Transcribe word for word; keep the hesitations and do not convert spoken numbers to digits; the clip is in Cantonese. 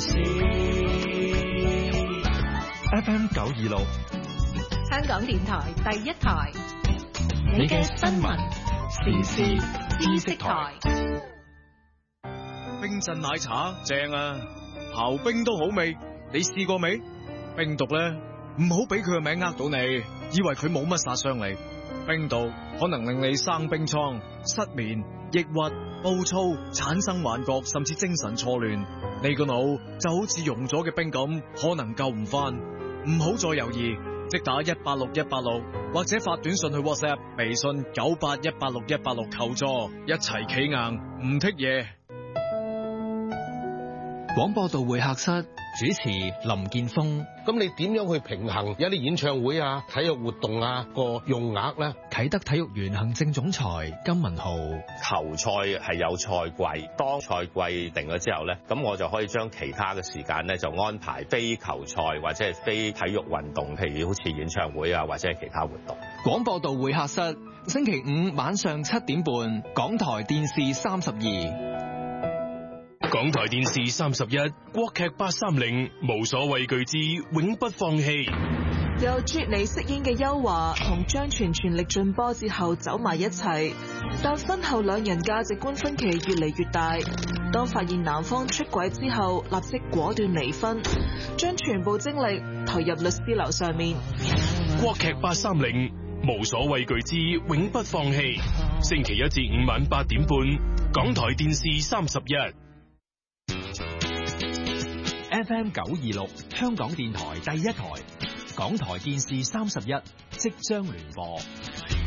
事。 F M 九二六， 香港電台第一台， 你嘅新聞時事知識台。 冰鎮奶茶正啊，刨冰都好味，你試過未？冰毒咧，唔好俾佢個名呃到你，以為佢冇乜殺傷力。冰毒可能令你生冰瘡、失眠、抑鬱、暴躁、產生幻覺，甚至精神錯亂。你個腦就好似溶咗嘅冰咁，可能救唔翻。唔好再猶豫，即打一八六一八六，或者發短信去 WhatsApp、微信九八一八六一八六求助，一齊企硬，唔剔嘢。 廣播道會客室主持林健鋒。 咁你點樣去平衡有啲演唱會啊、體育活動啊個用額咧？ 啟德體育園行政總裁金文豪。 球賽係有賽季，當賽季定咗之後咧，咁我就可以將其他嘅時間咧就安排非球賽或者係非體育運動，譬如好似演唱會啊或者係其他活動。 廣播道會客室星期五晚上七點半，港台電視三十二。 港台電視三十一，國劇八三零，無所畏懼之永不放棄。 由啜尼飾演嘅邱華同張全全力進波之後走埋一齊，但婚後兩人價值觀分歧越嚟越大。當發現男方出軌之後，立即果斷離婚，將全部精力投入律師樓上面。 國劇八三零，無所畏懼之永不放棄。星期一至五晚八點半，港台電視三十一。 F M 九二六，香港電台第一台，港台電視三十一即將聯播。